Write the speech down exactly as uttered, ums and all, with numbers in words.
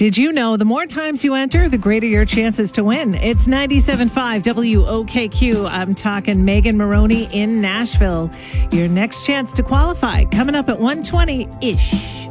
Did you know the more times you enter, the greater your chances to win? It's ninety-seven point five W O K Q. I'm talking Megan Maroney in Nashville. Your next chance to qualify coming up at one twenty-ish.